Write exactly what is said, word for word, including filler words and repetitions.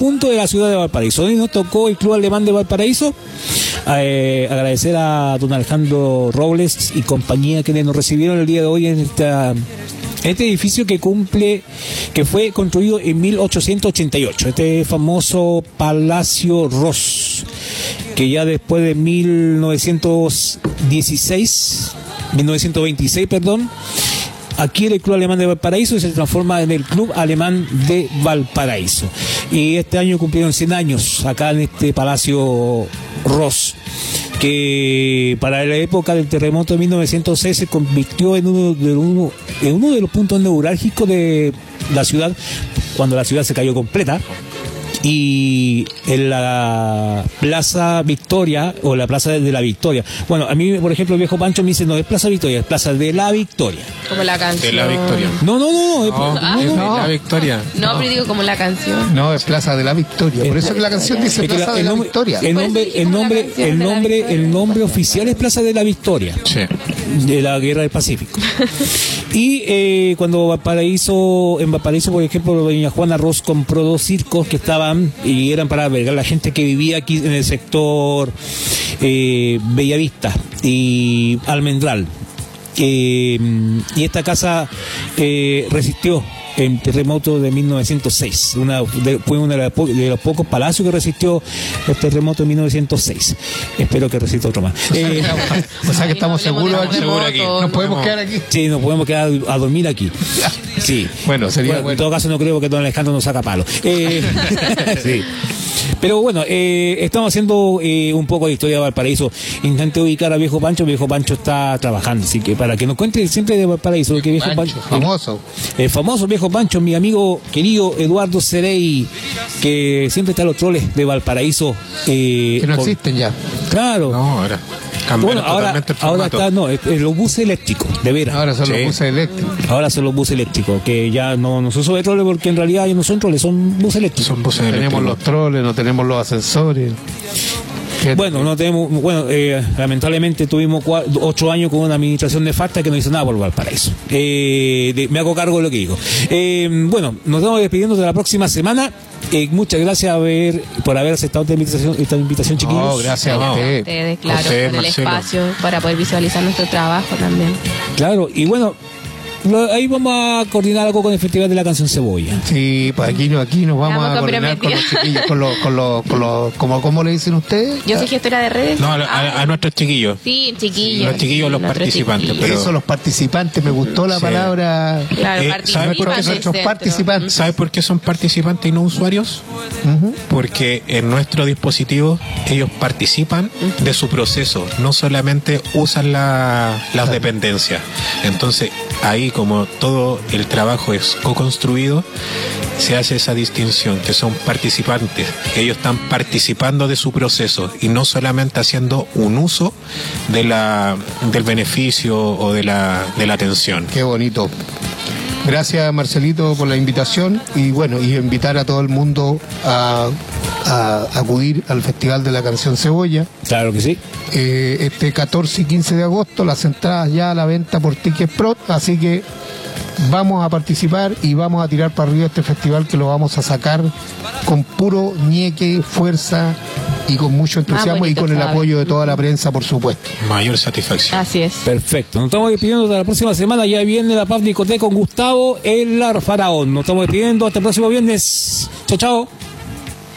punto de la ciudad de Valparaíso. Hoy nos tocó el Club Alemán de Valparaíso. Eh, agradecer a don Alejandro Robles y compañía que nos recibieron el día de hoy en esta... Este edificio que cumple, que fue construido en mil ochocientos ochenta y ocho, este famoso Palacio Ross, que ya después de mil novecientos dieciséis, mil novecientos veintiséis, perdón, adquiere el Club Alemán de Valparaíso y se transforma en el Club Alemán de Valparaíso. Y este año cumplieron cien años acá en este Palacio Ross, que para la época del terremoto de mil novecientos seis se convirtió en uno de, uno, en uno de los puntos neurálgicos de la ciudad, cuando la ciudad se cayó completa. Y en la Plaza Victoria, o la Plaza de la Victoria. Bueno, a mí, por ejemplo, el viejo Pancho me dice, no es Plaza Victoria, es Plaza de la Victoria. Como la canción. De la Victoria. No, no, no, no, no, no, es no. de la Victoria. No, pero digo como la canción. No, es Plaza de la Victoria. Por eso que la canción dice Es que Plaza la- de el la nombre- Victoria. El nombre, el nombre, el nombre, el nombre oficial es Plaza de la Victoria. Sí. De la Guerra del Pacífico. Y eh, cuando Valparaíso, en Valparaíso, por ejemplo, doña Juana Ross compró dos circos que estaban y eran para albergar la gente que vivía aquí en el sector eh, Bellavista y Almendral. Eh, y esta casa eh, resistió el terremoto de mil novecientos seis. Una, de, fue uno de, la, de los pocos palacios que resistió el terremoto de mil novecientos seis. Espero que resista otro más. O sea, Eh, que estamos, o sea que estamos seguros aquí. Seguro aquí. Nos podemos quedar aquí. sí, nos podemos quedar a dormir aquí. Sí. Bueno, sería Bueno, bueno. En todo caso no creo que don Alejandro nos saca palo. Eh, sí. Pero bueno, eh, estamos haciendo eh, un poco de historia de Valparaíso. Intenté ubicar a Viejo Pancho. Viejo Pancho está trabajando, así que para que nos cuente siempre de Valparaíso, que Viejo Pancho, Pancho, famoso. el famoso Viejo Pancho, mi amigo querido Eduardo Cerey, que siempre está en los troles de Valparaíso. Eh, Que no con- existen ya. Claro. No, ahora cambiaron Bueno, ahora, totalmente el ahora formato. está, no, es- es los buses eléctricos, de veras. Ahora son Sí. los buses eléctricos. Ahora son los buses eléctricos, que ya no, no son sobre troles porque en realidad ya no son troles, son buses eléctricos. Son buses Tenemos eléctricos. los troles, no tenemos los ascensores. Fíjate. Bueno, no tenemos, bueno, eh, lamentablemente tuvimos cua- ocho años con una administración nefasta que no hizo nada por Valparaíso. Eh, de- me hago cargo de lo que digo. Eh, bueno, nos estamos despidiendo de la próxima semana. Eh, muchas gracias a ver, por haber aceptado esta invitación, esta invitación, chiquillos. No, gracias a No. usted. Ustedes, claro, José, por el Marcelo. espacio, para poder visualizar nuestro trabajo también. Claro, y bueno, lo- ahí vamos a coordinar algo con el Festival de la Canción Cebolla. Sí, pues aquí, no- aquí nos vamos Estamos a coordinar con los comprometidos. chiquillos, con los, con los, con los, como, ¿cómo le dicen ustedes? Yo soy gestora de redes. No, a, a- a nuestros chiquillos. Sí, chiquillos. Los chiquillos, los Nuestros participantes, chiquillos. pero- Eso, los participantes, me gustó la Sí. palabra. Claro, Eh, participantes ¿sabe por qué del nuestros centro. participantes? ¿Sabes por qué son participantes y no usuarios? Ujú. Porque en nuestro dispositivo ellos participan de su proceso, no solamente usan la, las dependencias. Entonces, ahí como todo el trabajo es co-construido, se hace esa distinción, que son participantes. Ellos están participando de su proceso y no solamente haciendo un uso de la, del beneficio o de la, de la atención. Qué bonito. Gracias, Marcelito, por la invitación y bueno, y invitar a todo el mundo a, a acudir al Festival de la Canción Cebolla. Claro que sí. Eh, este catorce y quince de agosto, las entradas ya a la venta por Ticket Pro, así que vamos a participar y vamos a tirar para arriba este festival que lo vamos a sacar con puro ñeque, fuerza y con mucho entusiasmo y bonito, con el sabe. apoyo de toda la prensa, por supuesto. Mayor satisfacción. Así es. Perfecto. Nos estamos despidiendo hasta la próxima semana. Ya viene la Paz Discoteca con Gustavo, el Faraón. Nos estamos despidiendo hasta el próximo viernes. Chao, chao.